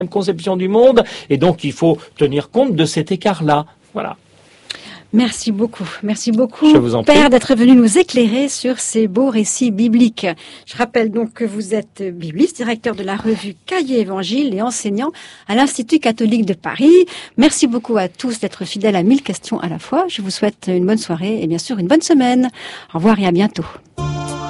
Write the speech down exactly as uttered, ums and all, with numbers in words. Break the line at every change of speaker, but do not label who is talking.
conception du monde, et donc il faut tenir compte de cet écart-là. Voilà.
Merci beaucoup, merci beaucoup,
Je vous en prie.
Père, d'être venu nous éclairer sur ces beaux récits bibliques. Je rappelle donc que vous êtes bibliste, directeur de la revue Cahiers Évangile et enseignant à l'Institut catholique de Paris. Merci beaucoup à tous d'être fidèles à mille questions à la fois. Je vous souhaite une bonne soirée et bien sûr une bonne semaine. Au revoir et à bientôt.